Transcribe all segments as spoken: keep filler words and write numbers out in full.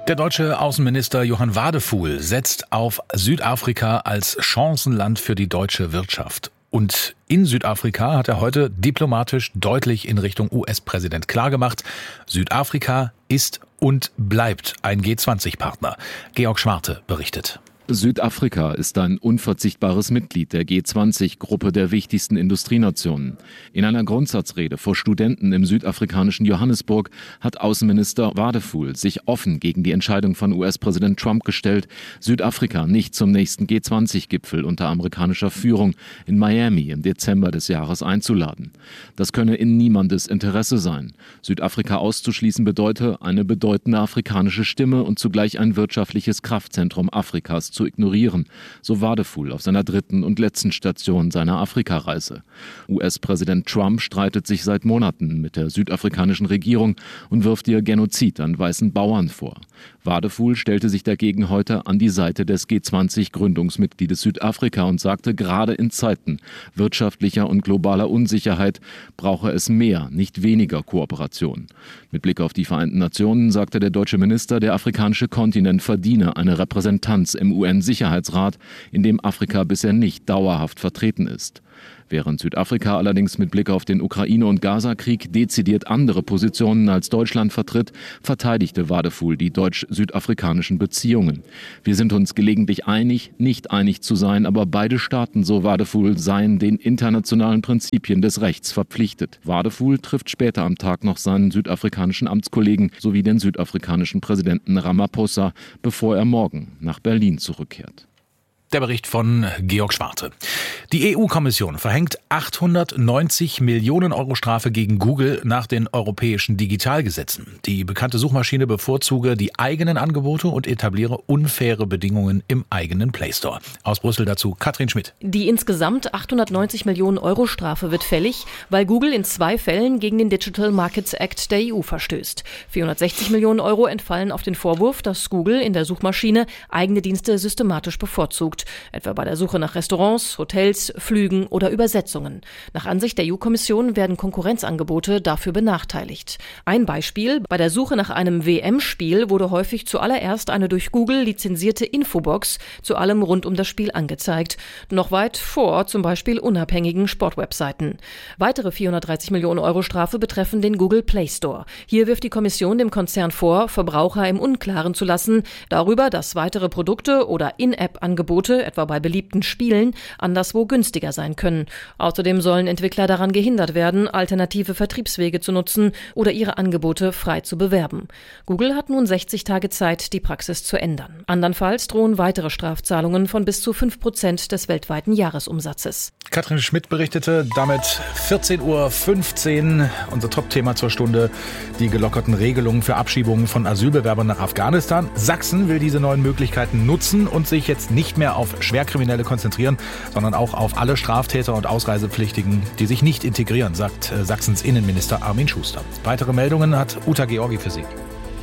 Der deutsche Außenminister Johann Wadefuhl setzt auf Südafrika als Chancenland für die deutsche Wirtschaft. Und in Südafrika hat er heute diplomatisch deutlich in Richtung U S-Präsident klargemacht, Südafrika ist und bleibt ein G zwanzig Partner. Georg Schwarte berichtet. Südafrika ist ein unverzichtbares Mitglied der G zwanzig-Gruppe der wichtigsten Industrienationen. In einer Grundsatzrede vor Studenten im südafrikanischen Johannesburg hat Außenminister Wadefuhl sich offen gegen die Entscheidung von U S-Präsident Trump gestellt, Südafrika nicht zum nächsten G zwanzig-Gipfel unter amerikanischer Führung in Miami im Dezember des Jahres einzuladen. Das könne in niemandes Interesse sein. Südafrika auszuschließen bedeute, eine bedeutende afrikanische Stimme und zugleich ein wirtschaftliches Kraftzentrum Afrikas zu zu ignorieren, so Wadefuhl auf seiner dritten und letzten Station seiner Afrikareise. U S-Präsident Trump streitet sich seit Monaten mit der südafrikanischen Regierung und wirft ihr Genozid an weißen Bauern vor. Wadefuhl stellte sich dagegen heute an die Seite des G zwanzig-Gründungsmitgliedes Südafrika und sagte, gerade in Zeiten wirtschaftlicher und globaler Unsicherheit brauche es mehr, nicht weniger Kooperation. Mit Blick auf die Vereinten Nationen sagte der deutsche Minister, der afrikanische Kontinent verdiene eine Repräsentanz im U N-Sicherheitsrat, in dem Afrika bisher nicht dauerhaft vertreten ist. Während Südafrika allerdings mit Blick auf den Ukraine- und Gaza-Krieg dezidiert andere Positionen als Deutschland vertritt, verteidigte Wadefuhl die deutsch-südafrikanischen Beziehungen. Wir sind uns gelegentlich einig, nicht einig zu sein, aber beide Staaten, so Wadefuhl, seien den internationalen Prinzipien des Rechts verpflichtet. Wadefuhl trifft später am Tag noch seinen südafrikanischen Amtskollegen sowie den südafrikanischen Präsidenten Ramaphosa, bevor er morgen nach Berlin zurückkehrt. Der Bericht von Georg Schwarte. Die E U-Kommission verhängt achthundertneunzig Millionen Euro Strafe gegen Google nach den europäischen Digitalgesetzen. Die bekannte Suchmaschine bevorzuge die eigenen Angebote und etabliere unfaire Bedingungen im eigenen Play Store. Aus Brüssel dazu Katrin Schmidt. Die insgesamt achthundertneunzig Millionen Euro Strafe wird fällig, weil Google in zwei Fällen gegen den Digital Markets Act der E U verstößt. vierhundertsechzig Millionen Euro entfallen auf den Vorwurf, dass Google in der Suchmaschine eigene Dienste systematisch bevorzugt. Etwa bei der Suche nach Restaurants, Hotels, Flügen oder Übersetzungen. Nach Ansicht der E U-Kommission werden Konkurrenzangebote dafür benachteiligt. Ein Beispiel: Bei der Suche nach einem W M-Spiel wurde häufig zuallererst eine durch Google lizenzierte Infobox zu allem rund um das Spiel angezeigt. Noch weit vor zum Beispiel unabhängigen Sportwebseiten. Weitere vierhundertdreißig Millionen Euro Strafe betreffen den Google Play Store. Hier wirft die Kommission dem Konzern vor, Verbraucher im Unklaren zu lassen darüber, dass weitere Produkte oder In-App-Angebote etwa bei beliebten Spielen, anderswo günstiger sein können. Außerdem sollen Entwickler daran gehindert werden, alternative Vertriebswege zu nutzen oder ihre Angebote frei zu bewerben. Google hat nun sechzig Tage Zeit, die Praxis zu ändern. Andernfalls drohen weitere Strafzahlungen von bis zu fünf Prozent des weltweiten Jahresumsatzes. Katrin Schmidt berichtete, damit vierzehn Uhr fünfzehn, unser Top-Thema zur Stunde, die gelockerten Regelungen für Abschiebungen von Asylbewerbern nach Afghanistan. Sachsen will diese neuen Möglichkeiten nutzen und sich jetzt nicht mehr auf Schwerkriminelle konzentrieren, sondern auch auf alle Straftäter und Ausreisepflichtigen, die sich nicht integrieren, sagt Sachsens Innenminister Armin Schuster. Weitere Meldungen hat Uta Georgi für Sie.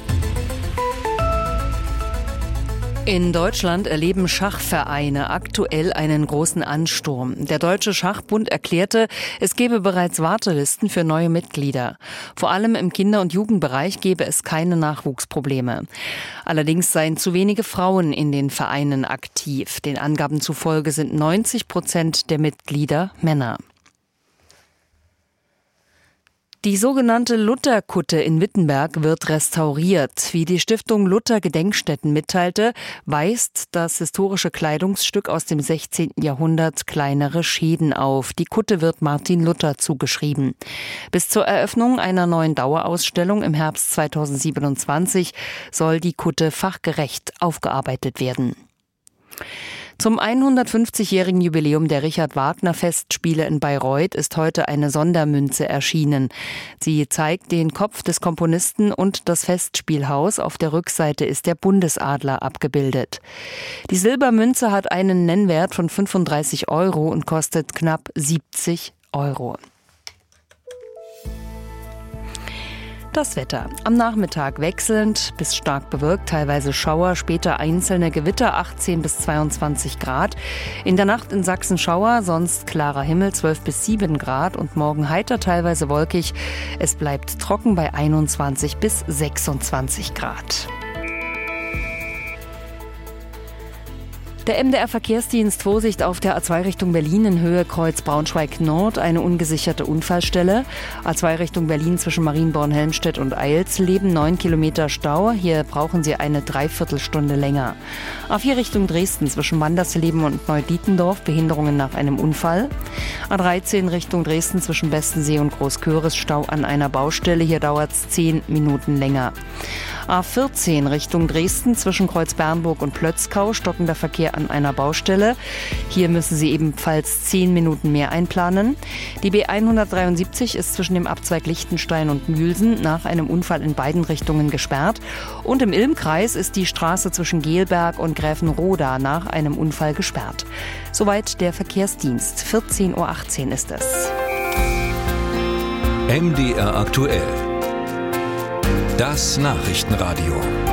In Deutschland erleben Schachvereine aktuell einen großen Ansturm. Der Deutsche Schachbund erklärte, es gebe bereits Wartelisten für neue Mitglieder. Vor allem im Kinder- und Jugendbereich gebe es keine Nachwuchsprobleme. Allerdings seien zu wenige Frauen in den Vereinen aktiv. Den Angaben zufolge sind neunzig Prozent der Mitglieder Männer. Die sogenannte Lutherkutte in Wittenberg wird restauriert. Wie die Stiftung Luther Gedenkstätten mitteilte, weist das historische Kleidungsstück aus dem sechzehnten Jahrhundert kleinere Schäden auf. Die Kutte wird Martin Luther zugeschrieben. Bis zur Eröffnung einer neuen Dauerausstellung im Herbst zweitausendsiebenundzwanzig soll die Kutte fachgerecht aufgearbeitet werden. Zum hundertfünfzigjährigen Jubiläum der Richard-Wagner-Festspiele in Bayreuth ist heute eine Sondermünze erschienen. Sie zeigt den Kopf des Komponisten und das Festspielhaus. Auf der Rückseite ist der Bundesadler abgebildet. Die Silbermünze hat einen Nennwert von fünfunddreißig Euro und kostet knapp siebzig Euro. Das Wetter. Am Nachmittag wechselnd bis stark bewölkt, teilweise Schauer, später einzelne Gewitter, achtzehn bis zweiundzwanzig Grad. In der Nacht in Sachsen Schauer, sonst klarer Himmel, zwölf bis sieben Grad und morgen heiter, teilweise wolkig. Es bleibt trocken bei einundzwanzig bis sechsundzwanzig Grad. Der M D R-Verkehrsdienst Vorsicht auf der A zwei Richtung Berlin in Höhe Kreuz Braunschweig Nord, eine ungesicherte Unfallstelle. A zwei Richtung Berlin zwischen Marienborn-Helmstedt und Eilsleben, neun Kilometer Stau. Hier brauchen Sie eine Dreiviertelstunde länger. A vier Richtung Dresden zwischen Wandersleben und Neudietendorf, Behinderungen nach einem Unfall. A dreizehn Richtung Dresden zwischen Bestensee und Großköris, Stau an einer Baustelle. Hier dauert es zehn Minuten länger. A vierzehn Richtung Dresden zwischen Kreuz Bernburg und Plötzkau, stockender Verkehr an einer Baustelle. Hier müssen Sie ebenfalls zehn Minuten mehr einplanen. Die B hundertdreiundsiebzig ist zwischen dem Abzweig Lichtenstein und Mühlsen nach einem Unfall in beiden Richtungen gesperrt. Und im Ilm-Kreis ist die Straße zwischen Gelberg und Gräfenroda nach einem Unfall gesperrt. Soweit der Verkehrsdienst. vierzehn Uhr achtzehn ist es. M D R aktuell. Das Nachrichtenradio.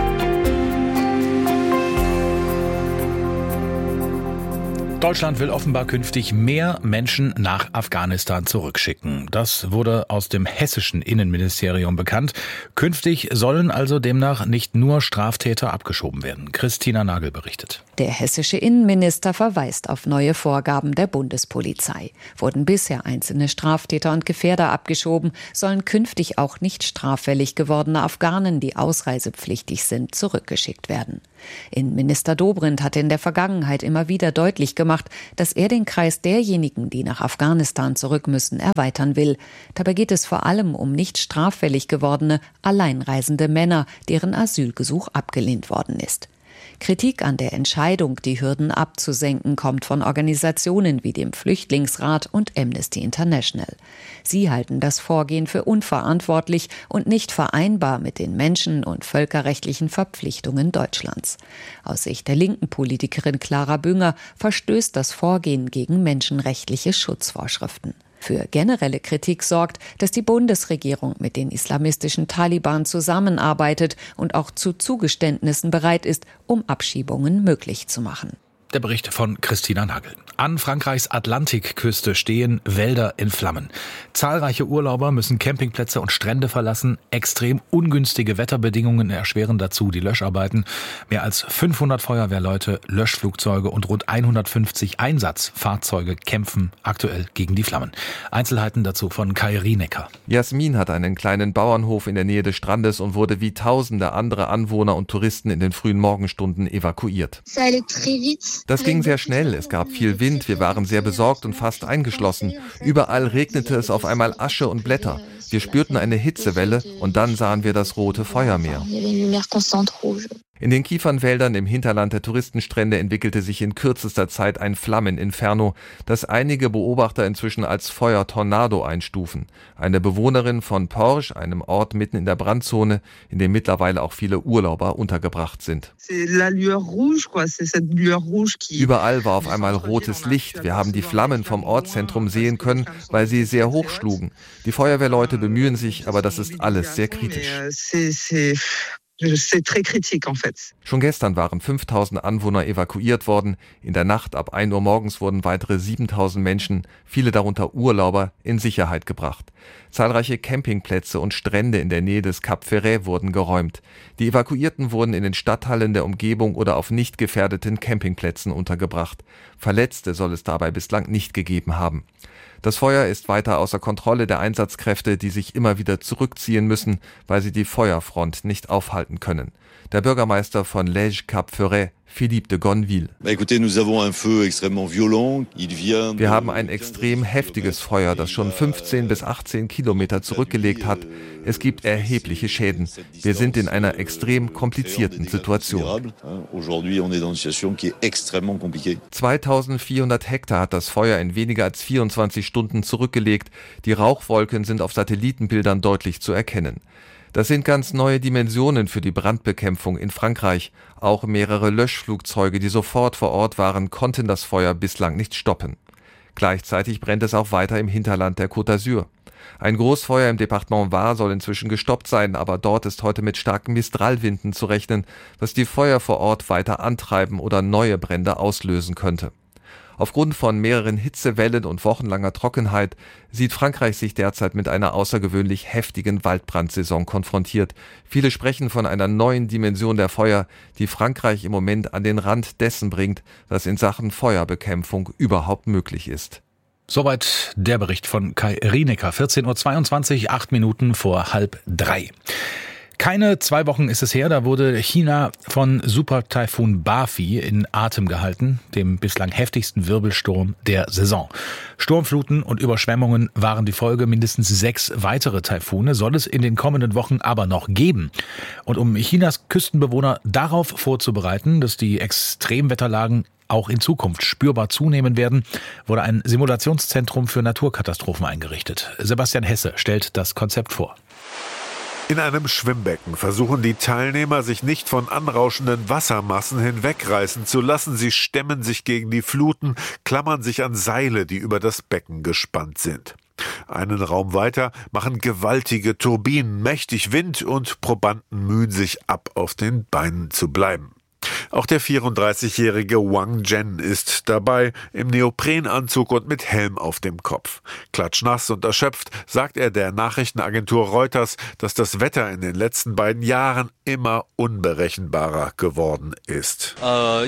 Deutschland will offenbar künftig mehr Menschen nach Afghanistan zurückschicken. Das wurde aus dem hessischen Innenministerium bekannt. Künftig sollen also demnach nicht nur Straftäter abgeschoben werden. Christina Nagel berichtet. Der hessische Innenminister verweist auf neue Vorgaben der Bundespolizei. Wurden bisher einzelne Straftäter und Gefährder abgeschoben, sollen künftig auch nicht straffällig gewordene Afghanen, die ausreisepflichtig sind, zurückgeschickt werden. Innenminister Dobrindt hatte in der Vergangenheit immer wieder deutlich gemacht, dass er den Kreis derjenigen, die nach Afghanistan zurück müssen, erweitern will. Dabei geht es vor allem um nicht straffällig gewordene, alleinreisende Männer, deren Asylgesuch abgelehnt worden ist. Kritik an der Entscheidung, die Hürden abzusenken, kommt von Organisationen wie dem Flüchtlingsrat und Amnesty International. Sie halten das Vorgehen für unverantwortlich und nicht vereinbar mit den menschen- und völkerrechtlichen Verpflichtungen Deutschlands. Aus Sicht der linken Politikerin Clara Bünger verstößt das Vorgehen gegen menschenrechtliche Schutzvorschriften. Für generelle Kritik sorgt, dass die Bundesregierung mit den islamistischen Taliban zusammenarbeitet und auch zu Zugeständnissen bereit ist, um Abschiebungen möglich zu machen. Der Bericht von Christina Nagel. An Frankreichs Atlantikküste stehen Wälder in Flammen. Zahlreiche Urlauber müssen Campingplätze und Strände verlassen. Extrem ungünstige Wetterbedingungen erschweren dazu die Löscharbeiten. Mehr als fünfhundert Feuerwehrleute, Löschflugzeuge und rund hundertfünfzig Einsatzfahrzeuge kämpfen aktuell gegen die Flammen. Einzelheiten dazu von Kai Rienecker. Jasmin hat einen kleinen Bauernhof in der Nähe des Strandes und wurde wie tausende andere Anwohner und Touristen in den frühen Morgenstunden evakuiert. Das ging sehr schnell, es gab viel Wind, wir waren sehr besorgt und fast eingeschlossen. Überall regnete es auf einmal Asche und Blätter. Wir spürten eine Hitzewelle und dann sahen wir das rote Feuermeer. In den Kiefernwäldern im Hinterland der Touristenstrände entwickelte sich in kürzester Zeit ein Flammeninferno, das einige Beobachter inzwischen als Feuertornado einstufen. Eine Bewohnerin von Porge, einem Ort mitten in der Brandzone, in dem mittlerweile auch viele Urlauber untergebracht sind. Überall war auf einmal rotes Licht. Wir haben die Flammen vom Ortszentrum sehen können, weil sie sehr hoch schlugen. Die Feuerwehrleute bemühen sich, aber das ist alles sehr kritisch. Schon gestern waren fünftausend Anwohner evakuiert worden. In der Nacht ab ein Uhr morgens wurden weitere siebentausend Menschen, viele darunter Urlauber, in Sicherheit gebracht. Zahlreiche Campingplätze und Strände in der Nähe des Cap Ferret wurden geräumt. Die Evakuierten wurden in den Stadthallen der Umgebung oder auf nicht gefährdeten Campingplätzen untergebracht. Verletzte soll es dabei bislang nicht gegeben haben. Das Feuer ist weiter außer Kontrolle der Einsatzkräfte, die sich immer wieder zurückziehen müssen, weil sie die Feuerfront nicht aufhalten können. Der Bürgermeister von Lège Cap Ferret, Philippe de Gonneville. Wir haben ein extrem heftiges Feuer, das schon fünfzehn bis achtzehn Kilometer zurückgelegt hat. Es gibt erhebliche Schäden. Wir sind in einer extrem komplizierten Situation. zweitausendvierhundert Hektar hat das Feuer in weniger als vierundzwanzig Stunden zurückgelegt. Die Rauchwolken sind auf Satellitenbildern deutlich zu erkennen. Das sind ganz neue Dimensionen für die Brandbekämpfung in Frankreich. Auch mehrere Löschflugzeuge, die sofort vor Ort waren, konnten das Feuer bislang nicht stoppen. Gleichzeitig brennt es auch weiter im Hinterland der Côte d'Azur. Ein Großfeuer im Departement Var soll inzwischen gestoppt sein, aber dort ist heute mit starken Mistralwinden zu rechnen, was die Feuer vor Ort weiter antreiben oder neue Brände auslösen könnte. Aufgrund von mehreren Hitzewellen und wochenlanger Trockenheit sieht Frankreich sich derzeit mit einer außergewöhnlich heftigen Waldbrandsaison konfrontiert. Viele sprechen von einer neuen Dimension der Feuer, die Frankreich im Moment an den Rand dessen bringt, was in Sachen Feuerbekämpfung überhaupt möglich ist. Soweit der Bericht von Kai Rienecker. vierzehn Uhr zweiundzwanzig, acht Minuten vor halb drei. Keine zwei Wochen ist es her, da wurde China von Super-Taifun Bafi in Atem gehalten, dem bislang heftigsten Wirbelsturm der Saison. Sturmfluten und Überschwemmungen waren die Folge. Mindestens sechs weitere Taifune soll es in den kommenden Wochen aber noch geben. Und um Chinas Küstenbewohner darauf vorzubereiten, dass die Extremwetterlagen auch in Zukunft spürbar zunehmen werden, wurde ein Simulationszentrum für Naturkatastrophen eingerichtet. Sebastian Hesse stellt das Konzept vor. In einem Schwimmbecken versuchen die Teilnehmer, sich nicht von anrauschenden Wassermassen hinwegreißen zu lassen. Sie stemmen sich gegen die Fluten, klammern sich an Seile, die über das Becken gespannt sind. Einen Raum weiter machen gewaltige Turbinen mächtig Wind und Probanden mühen sich ab, auf den Beinen zu bleiben. Auch der vierunddreißigjährige Wang Zhen ist dabei, im Neoprenanzug und mit Helm auf dem Kopf. Klatschnass und erschöpft sagt er der Nachrichtenagentur Reuters, dass das Wetter in den letzten beiden Jahren immer unberechenbarer geworden ist. Man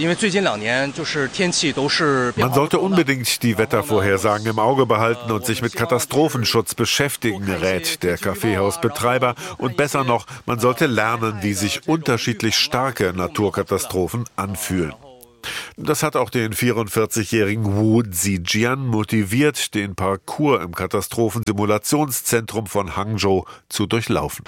sollte unbedingt die Wettervorhersagen im Auge behalten und sich mit Katastrophenschutz beschäftigen, rät der Kaffeehausbetreiber. Und besser noch, man sollte lernen, wie sich unterschiedlich starke Naturkatastrophen anfühlen. Das hat auch den vierundvierzigjährigen Wu Zijian motiviert, den Parcours im Katastrophensimulationszentrum von Hangzhou zu durchlaufen.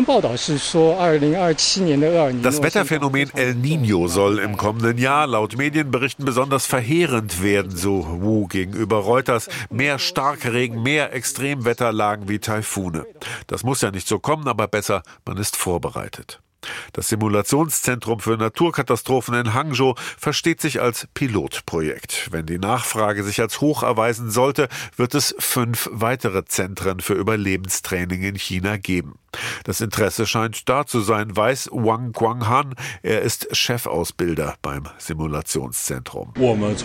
Das Wetterphänomen El Niño soll im kommenden Jahr laut Medienberichten besonders verheerend werden, so Wu gegenüber Reuters. Mehr Starkregen, mehr Extremwetterlagen wie Taifune. Das muss ja nicht so kommen, aber besser, man ist vorbereitet. Das Simulationszentrum für Naturkatastrophen in Hangzhou versteht sich als Pilotprojekt. Wenn die Nachfrage sich als hoch erweisen sollte, wird es fünf weitere Zentren für Überlebenstraining in China geben. Das Interesse scheint da zu sein, weiß Wang Guanghan. Er ist Chefausbilder beim Simulationszentrum.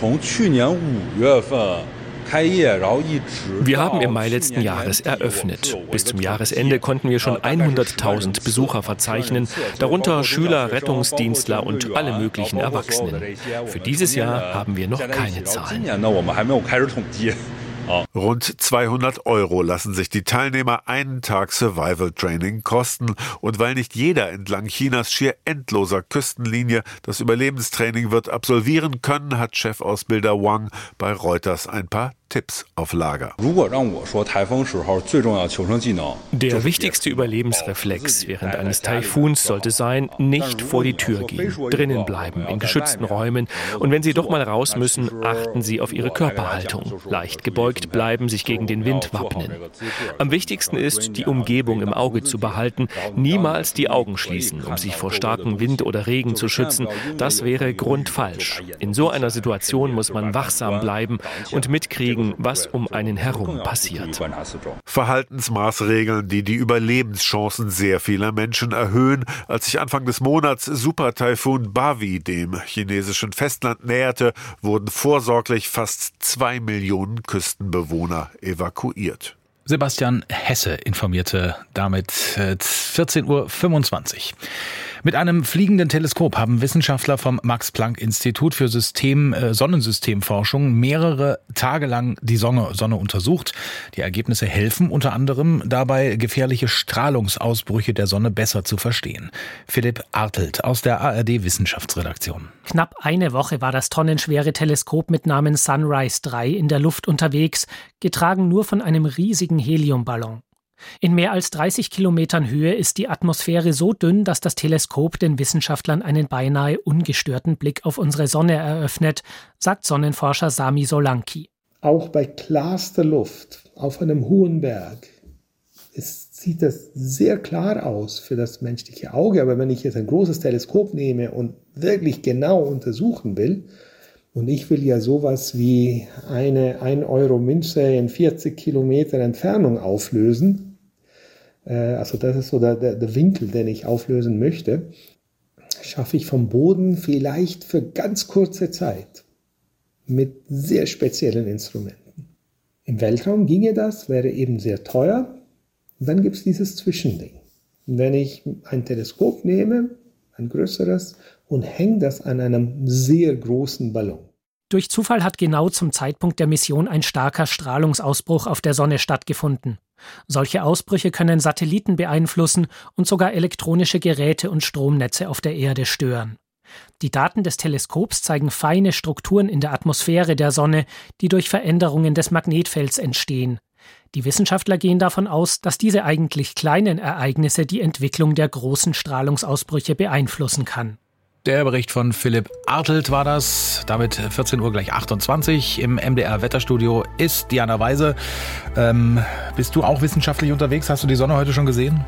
Wir haben im Mai letzten Jahres eröffnet. Bis zum Jahresende konnten wir schon hunderttausend Besucher verzeichnen, darunter Schüler, Rettungsdienstler und alle möglichen Erwachsenen. Für dieses Jahr haben wir noch keine Zahlen. Rund zweihundert Euro lassen sich die Teilnehmer einen Tag Survival Training kosten. Und weil nicht jeder entlang Chinas schier endloser Küstenlinie das Überlebenstraining wird absolvieren können, hat Chefausbilder Wang bei Reuters ein paar Tipps auf Lager. Der wichtigste Überlebensreflex während eines Taifuns sollte sein, nicht vor die Tür gehen, drinnen bleiben, in geschützten Räumen. Und wenn Sie doch mal raus müssen, achten Sie auf Ihre Körperhaltung. Leicht gebeugt bleiben, sich gegen den Wind wappnen. Am wichtigsten ist, die Umgebung im Auge zu behalten, niemals die Augen schließen, um sich vor starkem Wind oder Regen zu schützen. Das wäre grundfalsch. In so einer Situation muss man wachsam bleiben und mitkriegen, was um einen herum passiert. Verhaltensmaßregeln, die die Überlebenschancen sehr vieler Menschen erhöhen. Als sich Anfang des Monats Super-Taifun Bavi dem chinesischen Festland näherte, wurden vorsorglich fast zwei Millionen Küstenbewohner evakuiert. Sebastian Hesse informierte damit vierzehn Uhr fünfundzwanzig. Mit einem fliegenden Teleskop haben Wissenschaftler vom Max-Planck-Institut für System, äh, Sonnensystemforschung mehrere Tage lang die Sonne, Sonne untersucht. Die Ergebnisse helfen unter anderem dabei, gefährliche Strahlungsausbrüche der Sonne besser zu verstehen. Philipp Artelt aus der A R D-Wissenschaftsredaktion. Knapp eine Woche war das tonnenschwere Teleskop mit Namen Sunrise drei in der Luft unterwegs, getragen nur von einem riesigen Heliumballon. In mehr als dreißig Kilometern Höhe ist die Atmosphäre so dünn, dass das Teleskop den Wissenschaftlern einen beinahe ungestörten Blick auf unsere Sonne eröffnet, sagt Sonnenforscher Sami Solanki. Auch bei klarster Luft auf einem hohen Berg ist, sieht das sehr klar aus für das menschliche Auge. Aber wenn ich jetzt ein großes Teleskop nehme und wirklich genau untersuchen will, und ich will ja sowas wie eine ein Euro Münze in vierzig Kilometer Entfernung auflösen. Also das ist so der, der, der Winkel, den ich auflösen möchte. Schaffe ich vom Boden vielleicht für ganz kurze Zeit mit sehr speziellen Instrumenten. Im Weltraum ginge das, wäre eben sehr teuer. Und dann gibt es dieses Zwischending. Wenn ich ein Teleskop nehme, ein größeres, und hänge das an einem sehr großen Ballon. Durch Zufall hat genau zum Zeitpunkt der Mission ein starker Strahlungsausbruch auf der Sonne stattgefunden. Solche Ausbrüche können Satelliten beeinflussen und sogar elektronische Geräte und Stromnetze auf der Erde stören. Die Daten des Teleskops zeigen feine Strukturen in der Atmosphäre der Sonne, die durch Veränderungen des Magnetfelds entstehen. Die Wissenschaftler gehen davon aus, dass diese eigentlich kleinen Ereignisse die Entwicklung der großen Strahlungsausbrüche beeinflussen kann. Der Bericht von Philipp Artelt war das. Damit vierzehn Uhr gleich achtundzwanzig. Im M D R-Wetterstudio ist Diana Weise. Ähm, bist du auch wissenschaftlich unterwegs? Hast du die Sonne heute schon gesehen?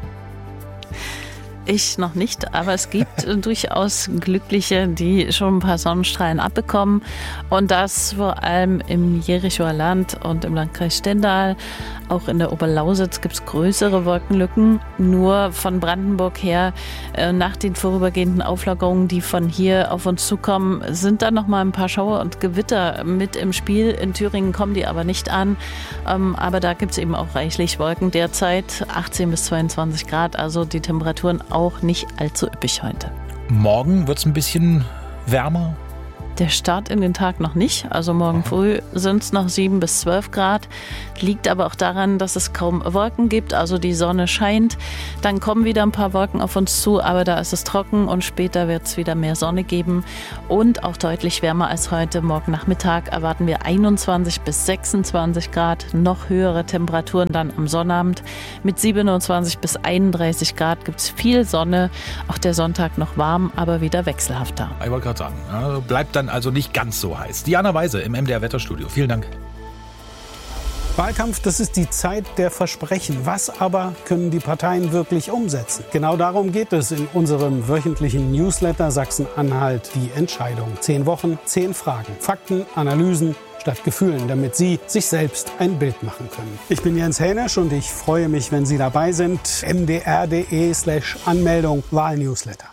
Ich noch nicht, aber es gibt durchaus Glückliche, die schon ein paar Sonnenstrahlen abbekommen. Und das vor allem im Jerichoer Land und im Landkreis Stendal. Auch in der Oberlausitz gibt es größere Wolkenlücken. Nur von Brandenburg her, äh, nach den vorübergehenden Auflockerungen, die von hier auf uns zukommen, sind da noch mal ein paar Schauer und Gewitter mit im Spiel. In Thüringen kommen die aber nicht an. Ähm, aber da gibt es eben auch reichlich Wolken derzeit. achtzehn bis zweiundzwanzig Grad, also die Temperaturen auch nicht allzu üppig heute. Morgen wird es ein bisschen wärmer? Der Start in den Tag noch nicht. Also morgen früh sind es noch sieben bis zwölf Grad. Liegt aber auch daran, dass es kaum Wolken gibt. Also die Sonne scheint. Dann kommen wieder ein paar Wolken auf uns zu. Aber da ist es trocken und später wird es wieder mehr Sonne geben. Und auch deutlich wärmer als heute. Morgen Nachmittag erwarten wir einundzwanzig bis sechsundzwanzig Grad. Noch höhere Temperaturen dann am Sonnabend. Mit siebenundzwanzig bis einunddreißig Grad gibt es viel Sonne. Auch der Sonntag noch warm, aber wieder wechselhafter. Ich wollte gerade sagen, ja, bleibt dann also nicht ganz so heiß. Diana Weise im M D R-Wetterstudio. Vielen Dank. Wahlkampf, das ist die Zeit der Versprechen. Was aber können die Parteien wirklich umsetzen? Genau darum geht es in unserem wöchentlichen Newsletter Sachsen-Anhalt die Entscheidung. Zehn Wochen, zehn Fragen, Fakten, Analysen statt Gefühlen, damit Sie sich selbst ein Bild machen können. Ich bin Jens Hänisch und ich freue mich, wenn Sie dabei sind. m d r punkt d e slash Anmeldung Wahlnewsletter.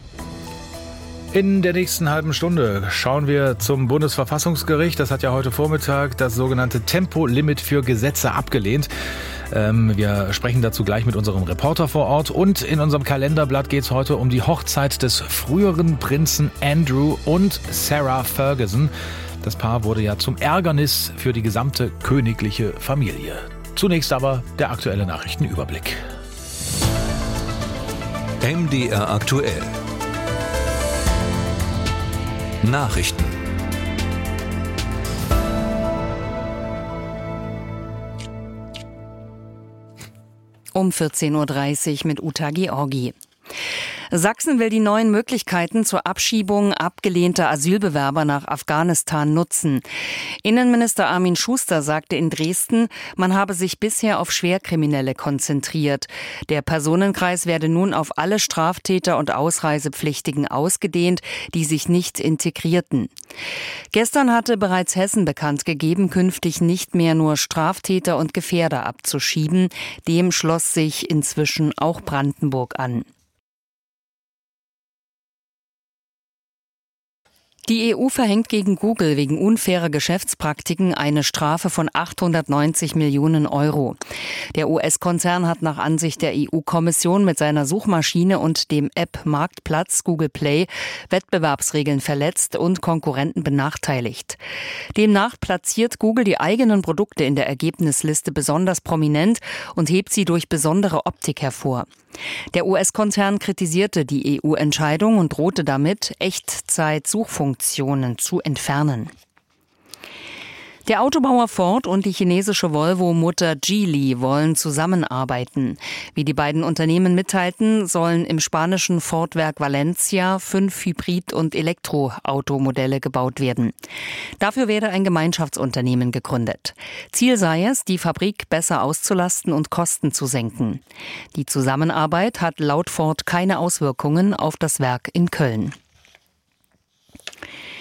In der nächsten halben Stunde schauen wir zum Bundesverfassungsgericht. Das hat ja heute Vormittag das sogenannte Tempolimit für Gesetze abgelehnt. Ähm, wir sprechen dazu gleich mit unserem Reporter vor Ort. Und in unserem Kalenderblatt geht es heute um die Hochzeit des früheren Prinzen Andrew und Sarah Ferguson. Das Paar wurde ja zum Ärgernis für die gesamte königliche Familie. Zunächst aber der aktuelle Nachrichtenüberblick. M D R aktuell. Nachrichten. Um vierzehn Uhr dreißig mit Uta Georgi. Sachsen will die neuen Möglichkeiten zur Abschiebung abgelehnter Asylbewerber nach Afghanistan nutzen. Innenminister Armin Schuster sagte in Dresden, man habe sich bisher auf Schwerkriminelle konzentriert. Der Personenkreis werde nun auf alle Straftäter und Ausreisepflichtigen ausgedehnt, die sich nicht integrierten. Gestern hatte bereits Hessen bekannt gegeben, künftig nicht mehr nur Straftäter und Gefährder abzuschieben. Dem schloss sich inzwischen auch Brandenburg an. Die E U verhängt gegen Google wegen unfairer Geschäftspraktiken eine Strafe von achthundertneunzig Millionen Euro. Der U S-Konzern hat nach Ansicht der E U-Kommission mit seiner Suchmaschine und dem App-Marktplatz Google Play Wettbewerbsregeln verletzt und Konkurrenten benachteiligt. Demnach platziert Google die eigenen Produkte in der Ergebnisliste besonders prominent und hebt sie durch besondere Optik hervor. Der U S-Konzern kritisierte die E U-Entscheidung und drohte damit, Echtzeit-Suchfunktionen zu entfernen. Der Autobauer Ford und die chinesische Volvo-Mutter Geely wollen zusammenarbeiten. Wie die beiden Unternehmen mitteilten, sollen im spanischen Ford-Werk Valencia fünf Hybrid- und Elektroautomodelle gebaut werden. Dafür werde ein Gemeinschaftsunternehmen gegründet. Ziel sei es, die Fabrik besser auszulasten und Kosten zu senken. Die Zusammenarbeit hat laut Ford keine Auswirkungen auf das Werk in Köln.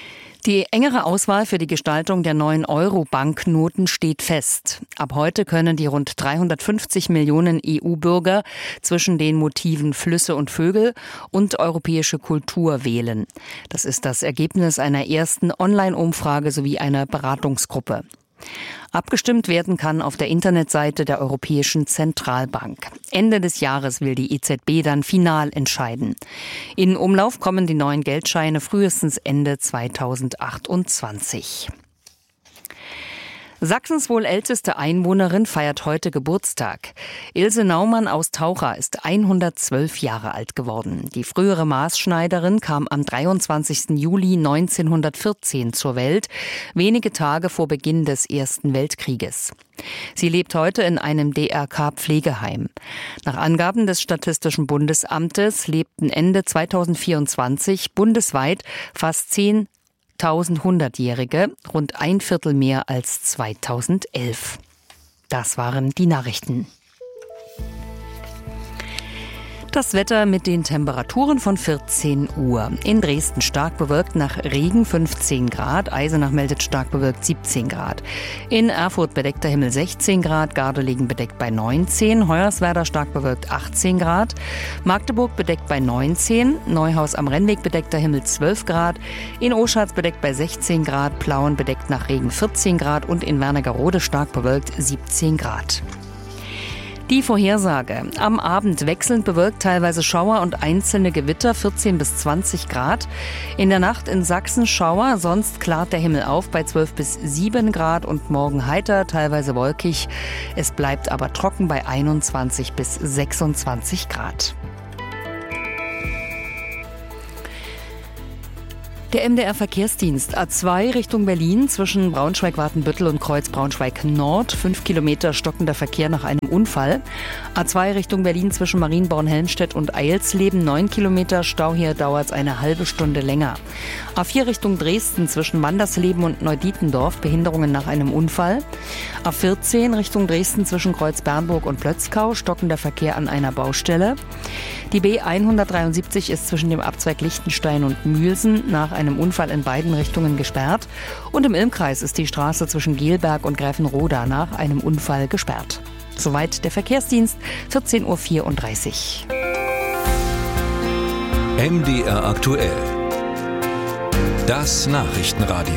Die engere Auswahl für die Gestaltung der neuen Euro-Banknoten steht fest. Ab heute können die rund dreihundertfünfzig Millionen E U-Bürger zwischen den Motiven Flüsse und Vögel und europäische Kultur wählen. Das ist das Ergebnis einer ersten Online-Umfrage sowie einer Beratungsgruppe. Abgestimmt werden kann auf der Internetseite der Europäischen Zentralbank. Ende des Jahres will die E Z B dann final entscheiden. In Umlauf kommen die neuen Geldscheine frühestens Ende zweitausendachtundzwanzig. Sachsens wohl älteste Einwohnerin feiert heute Geburtstag. Ilse Naumann aus Taucha ist hundertzwölf Jahre alt geworden. Die frühere Maßschneiderin kam am dreiundzwanzigsten Juli neunzehnhundertvierzehn zur Welt, wenige Tage vor Beginn des Ersten Weltkrieges. Sie lebt heute in einem D R K-Pflegeheim. Nach Angaben des Statistischen Bundesamtes lebten Ende zweitausendvierundzwanzig bundesweit fast zehn tausendhundertjährige, rund ein Viertel mehr als zweitausendelf. Das waren die Nachrichten. Das Wetter mit den Temperaturen von vierzehn Uhr. In Dresden stark bewölkt, nach Regen fünfzehn Grad. Eisenach meldet stark bewölkt siebzehn Grad. In Erfurt bedeckter Himmel sechzehn Grad. Gardelegen bedeckt bei neunzehn. Hoyerswerda stark bewölkt achtzehn Grad. Magdeburg bedeckt bei neunzehn. Neuhaus am Rennweg bedeckter Himmel zwölf Grad. In Oschatz bedeckt bei sechzehn Grad. Plauen bedeckt nach Regen vierzehn Grad. Und in Wernigerode stark bewölkt siebzehn Grad. Die Vorhersage. Am Abend wechselnd bewölkt, teilweise Schauer und einzelne Gewitter, vierzehn bis zwanzig Grad. In der Nacht in Sachsen Schauer, sonst klart der Himmel auf bei zwölf bis sieben Grad und morgen heiter, teilweise wolkig. Es bleibt aber trocken bei einundzwanzig bis sechsundzwanzig Grad. Der M D R-Verkehrsdienst A zwei Richtung Berlin zwischen Braunschweig-Watenbüttel und Kreuz Braunschweig-Nord. Fünf Kilometer stockender Verkehr nach einem Unfall. A zwei Richtung Berlin zwischen Marienborn-Helmstedt und Eilsleben. Neun Kilometer Stau, hier dauert es eine halbe Stunde länger. A vier Richtung Dresden zwischen Mandersleben und Neudietendorf. Behinderungen nach einem Unfall. A vierzehn Richtung Dresden zwischen Kreuz Bernburg und Plötzkau. Stockender Verkehr an einer Baustelle. Die B hundertdreiundsiebzig ist zwischen dem Abzweig Lichtenstein und Mühlsen nach einem Unfall in beiden Richtungen gesperrt. Und im Ilmkreis ist die Straße zwischen Gelberg und Gräfenroda nach einem Unfall gesperrt. Soweit der Verkehrsdienst, vierzehn Uhr vierunddreißig. M D R aktuell. Das Nachrichtenradio.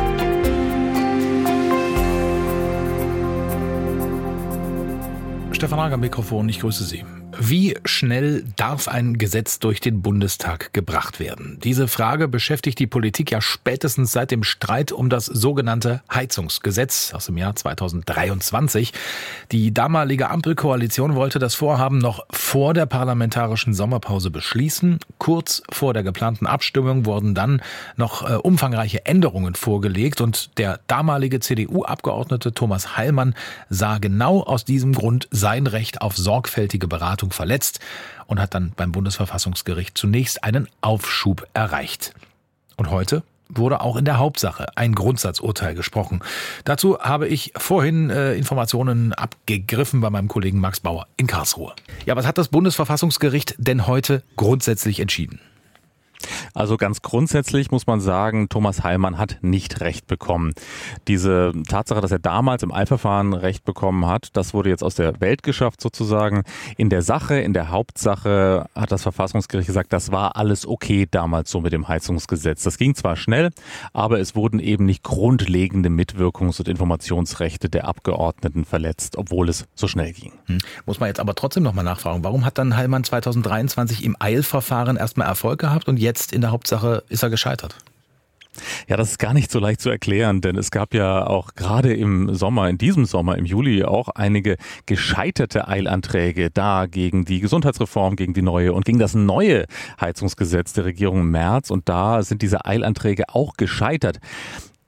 Stefan Hager am Mikrofon, ich grüße Sie. Wie schnell darf ein Gesetz durch den Bundestag gebracht werden? Diese Frage beschäftigt die Politik ja spätestens seit dem Streit um das sogenannte Heizungsgesetz aus dem Jahr zweitausenddreiundzwanzig. Die damalige Ampelkoalition wollte das Vorhaben noch vor der parlamentarischen Sommerpause beschließen. Kurz vor der geplanten Abstimmung wurden dann noch äh, umfangreiche Änderungen vorgelegt und der damalige C D U-Abgeordnete Thomas Heilmann sah genau aus diesem Grund sein Recht auf sorgfältige Beratung verletzt und hat dann beim Bundesverfassungsgericht zunächst einen Aufschub erreicht. Und heute wurde auch in der Hauptsache ein Grundsatzurteil gesprochen. Dazu habe ich vorhin äh, Informationen abgegriffen bei meinem Kollegen Max Bauer in Karlsruhe. Ja, was hat das Bundesverfassungsgericht denn heute grundsätzlich entschieden? Also ganz grundsätzlich muss man sagen, Thomas Heilmann hat nicht Recht bekommen. Diese Tatsache, dass er damals im Eilverfahren Recht bekommen hat, das wurde jetzt aus der Welt geschafft sozusagen. In der Sache, in der Hauptsache hat das Verfassungsgericht gesagt, das war alles okay damals so mit dem Heizungsgesetz. Das ging zwar schnell, aber es wurden eben nicht grundlegende Mitwirkungs- und Informationsrechte der Abgeordneten verletzt, obwohl es so schnell ging. Hm. Muss man jetzt aber trotzdem nochmal nachfragen, warum hat dann Heilmann zweitausenddreiundzwanzig im Eilverfahren erstmal Erfolg gehabt und jetzt Jetzt in der Hauptsache ist er gescheitert? Ja, das ist gar nicht so leicht zu erklären, denn es gab ja auch gerade im Sommer, in diesem Sommer, im Juli auch einige gescheiterte Eilanträge da gegen die Gesundheitsreform, gegen die neue und gegen das neue Heizungsgesetz der Regierung Merz und da sind diese Eilanträge auch gescheitert.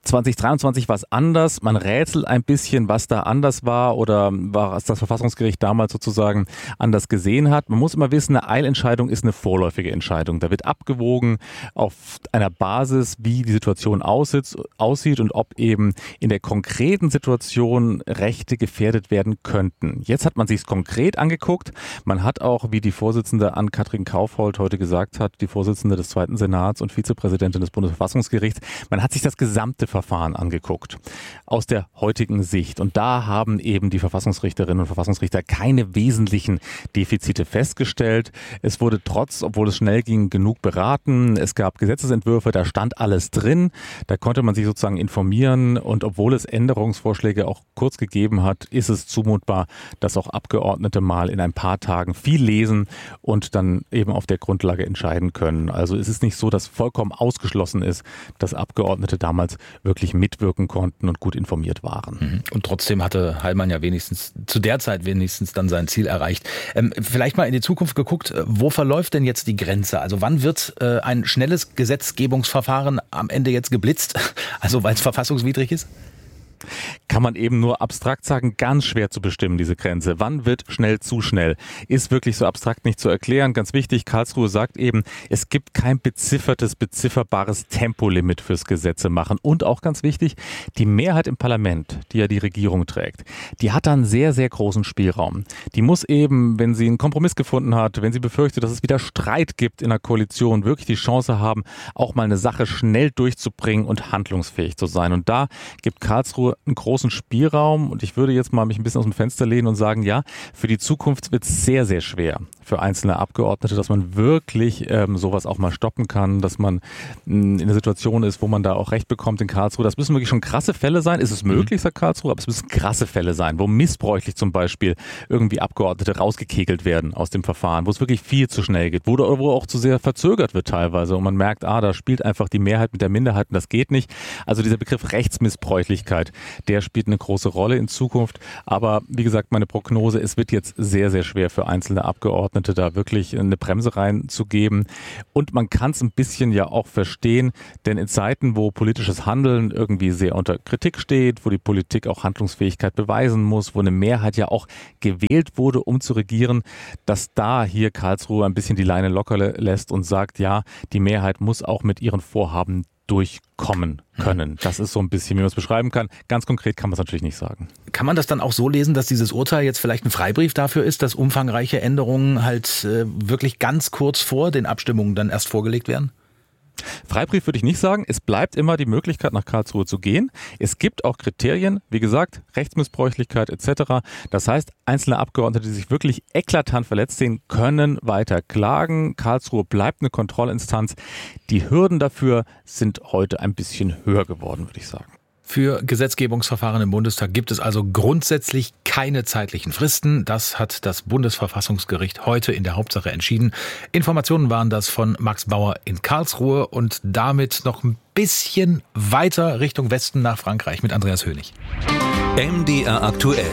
zwanzig dreiundzwanzig war es anders. Man rätselt ein bisschen, was da anders war oder was das Verfassungsgericht damals sozusagen anders gesehen hat. Man muss immer wissen, eine Eilentscheidung ist eine vorläufige Entscheidung. Da wird abgewogen auf einer Basis, wie die Situation aussieht, aussieht und ob eben in der konkreten Situation Rechte gefährdet werden könnten. Jetzt hat man sich es konkret angeguckt. Man hat auch, wie die Vorsitzende Ann-Kathrin Kaufhold heute gesagt hat, die Vorsitzende des Zweiten Senats und Vizepräsidentin des Bundesverfassungsgerichts, man hat sich das gesamte Verfahren angeguckt, aus der heutigen Sicht. Und da haben eben die Verfassungsrichterinnen und Verfassungsrichter keine wesentlichen Defizite festgestellt. Es wurde trotz, obwohl es schnell ging, genug beraten. Es gab Gesetzesentwürfe, da stand alles drin. Da konnte man sich sozusagen informieren. Und obwohl es Änderungsvorschläge auch kurz gegeben hat, ist es zumutbar, dass auch Abgeordnete mal in ein paar Tagen viel lesen und dann eben auf der Grundlage entscheiden können. Also es ist nicht so, dass vollkommen ausgeschlossen ist, dass Abgeordnete damals wirklich mitwirken konnten und gut informiert waren. Und trotzdem hatte Heilmann ja wenigstens, zu der Zeit wenigstens dann sein Ziel erreicht. Ähm, vielleicht mal in die Zukunft geguckt, wo verläuft denn jetzt die Grenze? Also wann wird äh, ein schnelles Gesetzgebungsverfahren am Ende jetzt geblitzt? Also weil es verfassungswidrig ist? Kann man eben nur abstrakt sagen, ganz schwer zu bestimmen, diese Grenze. Wann wird schnell zu schnell? Ist wirklich so abstrakt nicht zu erklären. Ganz wichtig, Karlsruhe sagt eben, es gibt kein beziffertes, bezifferbares Tempolimit fürs Gesetze machen. Und auch ganz wichtig, die Mehrheit im Parlament, die ja die Regierung trägt, die hat da einen sehr, sehr großen Spielraum. Die muss eben, wenn sie einen Kompromiss gefunden hat, wenn sie befürchtet, dass es wieder Streit gibt in der Koalition, wirklich die Chance haben, auch mal eine Sache schnell durchzubringen und handlungsfähig zu sein. Und da gibt Karlsruhe einen großen Spielraum und ich würde jetzt mal mich ein bisschen aus dem Fenster lehnen und sagen, ja, für die Zukunft wird es sehr, sehr schwer für einzelne Abgeordnete, dass man wirklich ähm, sowas auch mal stoppen kann, dass man mh, in einer Situation ist, wo man da auch Recht bekommt in Karlsruhe. Das müssen wirklich schon krasse Fälle sein. Ist es möglich, sagt Karlsruhe, aber es müssen krasse Fälle sein, wo missbräuchlich zum Beispiel irgendwie Abgeordnete rausgekegelt werden aus dem Verfahren, wo es wirklich viel zu schnell geht, wo, wo auch zu sehr verzögert wird teilweise und man merkt, ah, da spielt einfach die Mehrheit mit der Minderheit und das geht nicht. Also dieser Begriff Rechtsmissbräuchlichkeit, der spielt eine große Rolle in Zukunft. Aber wie gesagt, meine Prognose, es wird jetzt sehr, sehr schwer für einzelne Abgeordnete, da wirklich eine Bremse reinzugeben. Und man kann es ein bisschen ja auch verstehen, denn in Zeiten, wo politisches Handeln irgendwie sehr unter Kritik steht, wo die Politik auch Handlungsfähigkeit beweisen muss, wo eine Mehrheit ja auch gewählt wurde, um zu regieren, dass da hier Karlsruhe ein bisschen die Leine locker lässt und sagt, ja, die Mehrheit muss auch mit ihren Vorhaben durchkommen können. Das ist so ein bisschen, wie man es beschreiben kann. Ganz konkret kann man es natürlich nicht sagen. Kann man das dann auch so lesen, dass dieses Urteil jetzt vielleicht ein Freibrief dafür ist, dass umfangreiche Änderungen halt äh, wirklich ganz kurz vor den Abstimmungen dann erst vorgelegt werden? Freibrief würde ich nicht sagen. Es bleibt immer die Möglichkeit, nach Karlsruhe zu gehen. Es gibt auch Kriterien, wie gesagt, Rechtsmissbräuchlichkeit et cetera. Das heißt, einzelne Abgeordnete, die sich wirklich eklatant verletzt sehen, können weiter klagen. Karlsruhe bleibt eine Kontrollinstanz. Die Hürden dafür sind heute ein bisschen höher geworden, würde ich sagen. Für Gesetzgebungsverfahren im Bundestag gibt es also grundsätzlich keine zeitlichen Fristen. Das hat das Bundesverfassungsgericht heute in der Hauptsache entschieden. Informationen waren das von Max Bauer in Karlsruhe und damit noch ein bisschen weiter Richtung Westen nach Frankreich mit Andreas Hönig. M D R aktuell.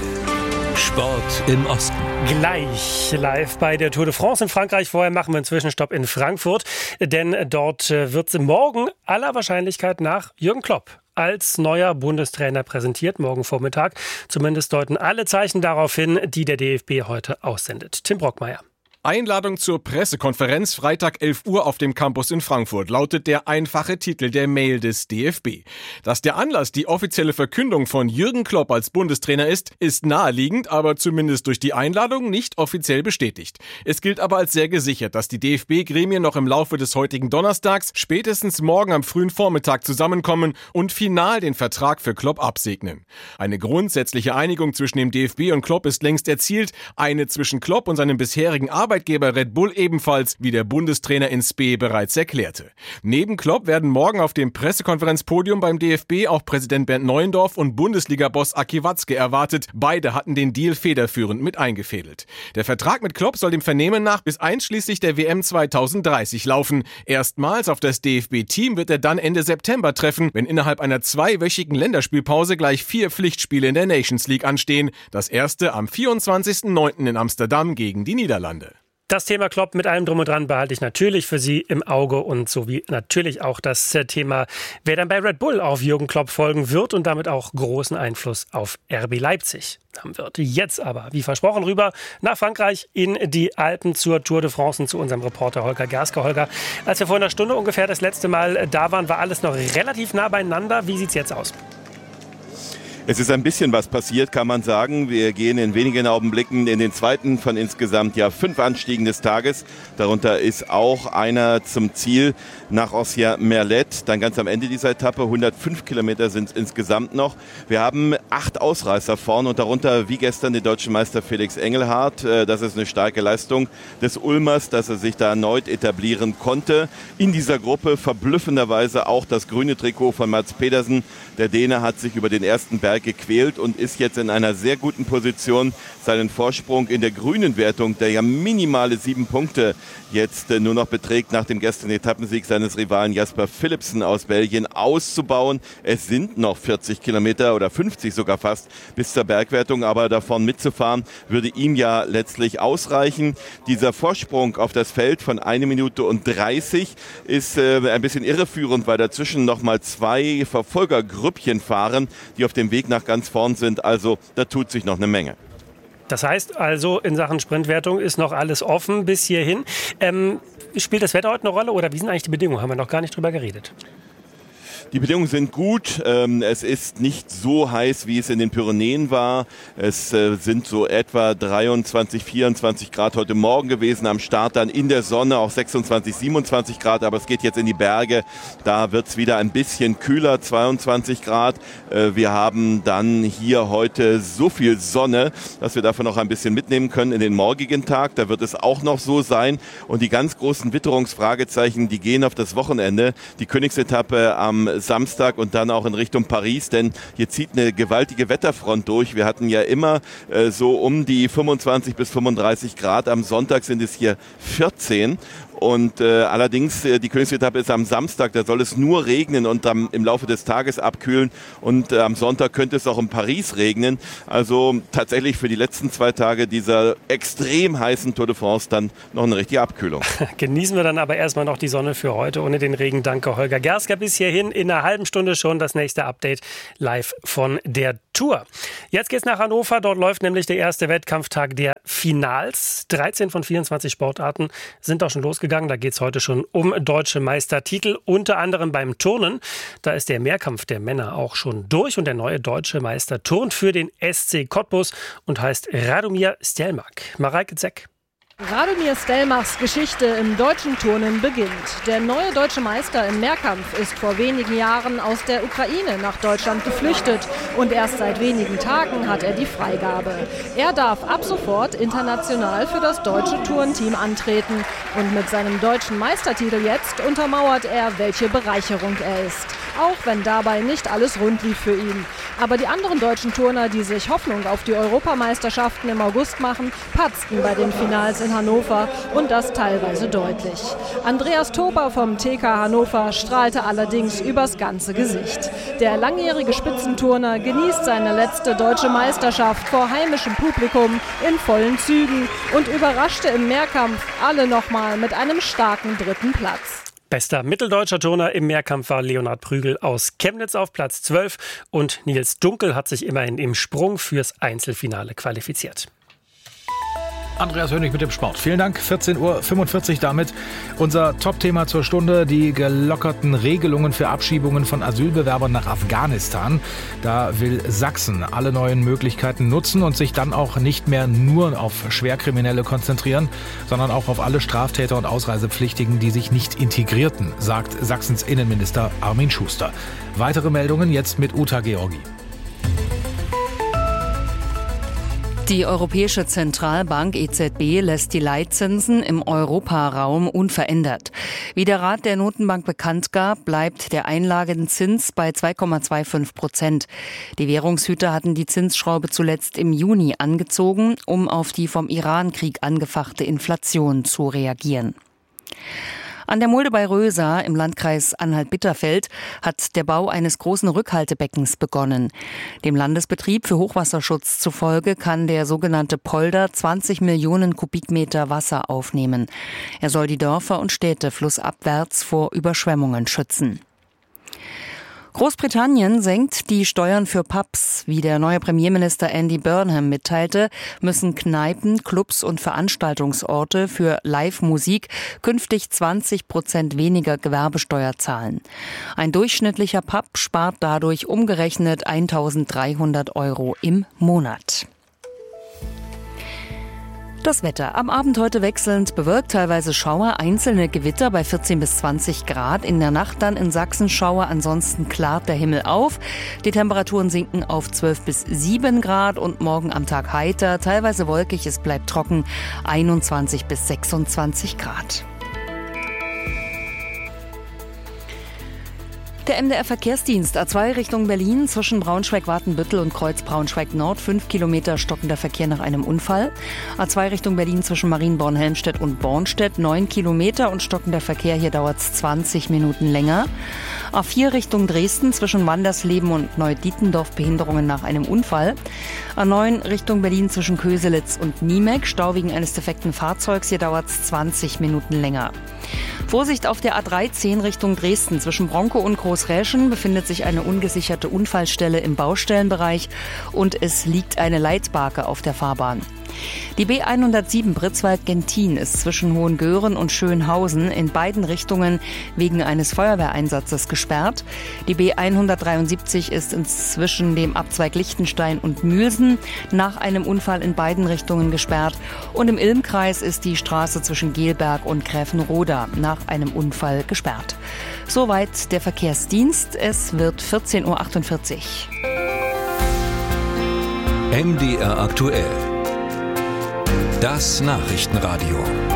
Sport im Osten. Gleich live bei der Tour de France in Frankreich. Vorher machen wir einen Zwischenstopp in Frankfurt, denn dort wird morgen aller Wahrscheinlichkeit nach Jürgen Klopp als neuer Bundestrainer präsentiert, morgen Vormittag. Zumindest deuten alle Zeichen darauf hin, die der D F B heute aussendet. Tim Brockmeier. Einladung zur Pressekonferenz Freitag elf Uhr auf dem Campus in Frankfurt lautet der einfache Titel der Mail des D F B. Dass der Anlass die offizielle Verkündung von Jürgen Klopp als Bundestrainer ist, ist naheliegend, aber zumindest durch die Einladung nicht offiziell bestätigt. Es gilt aber als sehr gesichert, dass die D F B-Gremien noch im Laufe des heutigen Donnerstags, spätestens morgen am frühen Vormittag zusammenkommen und final den Vertrag für Klopp absegnen. Eine grundsätzliche Einigung zwischen dem D F B und Klopp ist längst erzielt, eine zwischen Klopp und seinem bisherigen Arbeitgeber Arbeitgeber Red Bull ebenfalls, wie der Bundestrainer in Spee bereits erklärte. Neben Klopp werden morgen auf dem Pressekonferenzpodium beim D F B auch Präsident Bernd Neuendorf und Bundesliga-Boss Aki Watzke erwartet. Beide hatten den Deal federführend mit eingefädelt. Der Vertrag mit Klopp soll dem Vernehmen nach bis einschließlich der W M zwanzig dreißig laufen. Erstmals auf das D F B-Team wird er dann Ende September treffen, wenn innerhalb einer zweiwöchigen Länderspielpause gleich vier Pflichtspiele in der Nations League anstehen. Das erste am vierundzwanzigsten neunten in Amsterdam gegen die Niederlande. Das Thema Klopp mit allem Drum und Dran behalte ich natürlich für Sie im Auge und sowie natürlich auch das Thema, wer dann bei Red Bull auf Jürgen Klopp folgen wird und damit auch großen Einfluss auf R B Leipzig haben wird. Jetzt aber, wie versprochen, rüber nach Frankreich in die Alpen zur Tour de France und zu unserem Reporter Holger Gerske. Holger, als wir vor einer Stunde ungefähr das letzte Mal da waren, war alles noch relativ nah beieinander. Wie sieht es jetzt aus? Es ist ein bisschen was passiert, kann man sagen. Wir gehen in wenigen Augenblicken in den zweiten von insgesamt ja fünf Anstiegen des Tages. Darunter ist auch einer zum Ziel nach Ancien-Merlet. Dann ganz am Ende dieser Etappe, hundertfünf Kilometer sind es insgesamt noch. Wir haben acht Ausreißer vorn und darunter wie gestern den deutschen Meister Felix Engelhardt. Das ist eine starke Leistung des Ulmers, dass er sich da erneut etablieren konnte. In dieser Gruppe verblüffenderweise auch das grüne Trikot von Mads Pedersen. Der Däne hat sich über den ersten Berg gequält und ist jetzt in einer sehr guten Position, seinen Vorsprung in der grünen Wertung, der ja minimale sieben Punkte jetzt nur noch beträgt, nach dem gestrigen Etappensieg seines Rivalen Jasper Philipsen aus Belgien, auszubauen. Es sind noch vierzig Kilometer oder fünfzig sogar fast bis zur Bergwertung, aber davon mitzufahren würde ihm ja letztlich ausreichen. Dieser Vorsprung auf das Feld von eine Minute und dreißig ist äh, ein bisschen irreführend, weil dazwischen noch mal zwei Verfolgergrüppchen fahren, die auf dem Weg nach ganz vorn sind. Also da tut sich noch eine Menge. Das heißt also, in Sachen Sprintwertung ist noch alles offen bis hierhin. Ähm, spielt das Wetter heute eine Rolle oder wie sind eigentlich die Bedingungen? Haben wir noch gar nicht drüber geredet. Die Bedingungen sind gut. Es ist nicht so heiß, wie es in den Pyrenäen war. Es sind so etwa dreiundzwanzig, vierundzwanzig Grad heute Morgen gewesen. Am Start dann in der Sonne auch sechsundzwanzig, siebenundzwanzig Grad. Aber es geht jetzt in die Berge. Da wird es wieder ein bisschen kühler, zweiundzwanzig Grad. Wir haben dann hier heute so viel Sonne, dass wir davon noch ein bisschen mitnehmen können in den morgigen Tag. Da wird es auch noch so sein. Und die ganz großen Witterungsfragezeichen, die gehen auf das Wochenende. Die Königsetappe am Samstag und dann auch in Richtung Paris, denn hier zieht eine gewaltige Wetterfront durch. Wir hatten ja immer äh, so um die fünfundzwanzig bis fünfunddreißig Grad. Am Sonntag sind es hier vierzehn. Und äh, allerdings, äh, die Königsetappe ist am Samstag, da soll es nur regnen und am, im Laufe des Tages abkühlen. Und äh, am Sonntag könnte es auch in Paris regnen. Also tatsächlich für die letzten zwei Tage dieser extrem heißen Tour de France dann noch eine richtige Abkühlung. Genießen wir dann aber erstmal noch die Sonne für heute ohne den Regen. Danke, Holger Gerske. Bis hierhin in einer halben Stunde schon das nächste Update live von der Tour. Jetzt geht's nach Hannover. Dort läuft nämlich der erste Wettkampftag der Finals. dreizehn von vierundzwanzig Sportarten sind auch schon losgegangen. Da geht es heute schon um deutsche Meistertitel, unter anderem beim Turnen. Da ist der Mehrkampf der Männer auch schon durch und der neue deutsche Meister turnt für den S C Cottbus und heißt Radomir Stelmach. Mareike Zeck. Radomir Stelmachs Geschichte im deutschen Turnen beginnt. Der neue deutsche Meister im Mehrkampf ist vor wenigen Jahren aus der Ukraine nach Deutschland geflüchtet und erst seit wenigen Tagen hat er die Freigabe. Er darf ab sofort international für das deutsche Turnteam antreten und mit seinem deutschen Meistertitel jetzt untermauert er, welche Bereicherung er ist. Auch wenn dabei nicht alles rund lief für ihn. Aber die anderen deutschen Turner, die sich Hoffnung auf die Europameisterschaften im August machen, patzten bei den Finals in Hannover und das teilweise deutlich. Andreas Toper vom T K Hannover strahlte allerdings übers ganze Gesicht. Der langjährige Spitzenturner genießt seine letzte deutsche Meisterschaft vor heimischem Publikum in vollen Zügen und überraschte im Mehrkampf alle nochmal mit einem starken dritten Platz. Bester mitteldeutscher Turner im Mehrkampf war Leonhard Prügel aus Chemnitz auf Platz zwölf und Nils Dunkel hat sich immerhin im Sprung fürs Einzelfinale qualifiziert. Andreas Hönig mit dem Sport. Vielen Dank. vierzehn Uhr fünfundvierzig damit. Unser Top-Thema zur Stunde, die gelockerten Regelungen für Abschiebungen von Asylbewerbern nach Afghanistan. Da will Sachsen alle neuen Möglichkeiten nutzen und sich dann auch nicht mehr nur auf Schwerkriminelle konzentrieren, sondern auch auf alle Straftäter und Ausreisepflichtigen, die sich nicht integrierten, sagt Sachsens Innenminister Armin Schuster. Weitere Meldungen jetzt mit Uta Georgi. Die Europäische Zentralbank E Z B lässt die Leitzinsen im Europaraum unverändert. Wie der Rat der Notenbank bekannt gab, bleibt der Einlagenzins bei zwei Komma fünfundzwanzig Prozent. Die Währungshüter hatten die Zinsschraube zuletzt im Juni angezogen, um auf die vom Irankrieg angefachte Inflation zu reagieren. An der Mulde bei Rösa im Landkreis Anhalt-Bitterfeld hat der Bau eines großen Rückhaltebeckens begonnen. Dem Landesbetrieb für Hochwasserschutz zufolge kann der sogenannte Polder zwanzig Millionen Kubikmeter Wasser aufnehmen. Er soll die Dörfer und Städte flussabwärts vor Überschwemmungen schützen. Großbritannien senkt die Steuern für Pubs. Wie der neue Premierminister Andy Burnham mitteilte, müssen Kneipen, Clubs und Veranstaltungsorte für Live-Musik künftig zwanzig Prozent weniger Gewerbesteuer zahlen. Ein durchschnittlicher Pub spart dadurch umgerechnet eintausenddreihundert Euro im Monat. Das Wetter. Am Abend heute wechselnd bewölkt, teilweise Schauer, einzelne Gewitter bei vierzehn bis zwanzig Grad. In der Nacht dann in Sachsen Schauer, ansonsten klart der Himmel auf. Die Temperaturen sinken auf zwölf bis sieben Grad und morgen am Tag heiter, teilweise wolkig, es bleibt trocken, einundzwanzig bis sechsundzwanzig Grad. Der M D R-Verkehrsdienst A zwei Richtung Berlin zwischen Braunschweig-Watenbüttel und Kreuz Braunschweig-Nord. Fünf Kilometer stockender Verkehr nach einem Unfall. A zwei Richtung Berlin zwischen Marienborn-Helmstedt und Bornstedt. Neun Kilometer und stockender Verkehr. Hier dauert es zwanzig Minuten länger. A vier Richtung Dresden zwischen Wandersleben und Neudietendorf. Behinderungen nach einem Unfall. A neun Richtung Berlin zwischen Köselitz und Niemek. Stau wegen eines defekten Fahrzeugs. Hier dauert es zwanzig Minuten länger. Vorsicht auf der A dreizehn Richtung Dresden. Zwischen Bronkow und Großräschen befindet sich eine ungesicherte Unfallstelle im Baustellenbereich und es liegt eine Leitbarke auf der Fahrbahn. Die B hundertsieben Britzwald-Gentin ist zwischen Hohengören und Schönhausen in beiden Richtungen wegen eines Feuerwehreinsatzes gesperrt. Die B hundertdreiundsiebzig ist inzwischen dem Abzweig Lichtenstein und Mühlsen nach einem Unfall in beiden Richtungen gesperrt. Und im Ilmkreis ist die Straße zwischen Gelberg und Gräfenroda nach einem Unfall gesperrt. Soweit der Verkehrsdienst. Es wird vierzehn Uhr achtundvierzig. M D R aktuell. Das Nachrichtenradio.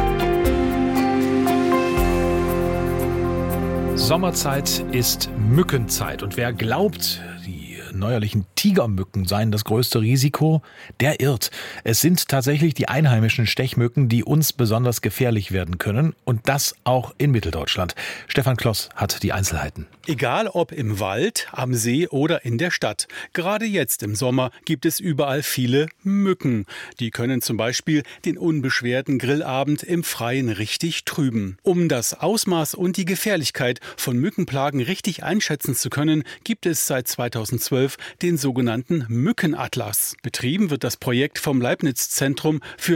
Sommerzeit ist Mückenzeit. Und wer glaubt, die neuerlichen Tigermücken seien das größte Risiko, der irrt. Es sind tatsächlich die einheimischen Stechmücken, die uns besonders gefährlich werden können. Und das auch in Mitteldeutschland. Stefan Kloss hat die Einzelheiten. Egal ob im Wald, am See oder in der Stadt. Gerade jetzt im Sommer gibt es überall viele Mücken. Die können zum Beispiel den unbeschwerten Grillabend im Freien richtig trüben. Um das Ausmaß und die Gefährlichkeit von Mückenplagen richtig einschätzen zu können, gibt es seit zweitausendzwölf den sogenannten Mückenatlas. Betrieben wird das Projekt vom Leibniz Zentrum für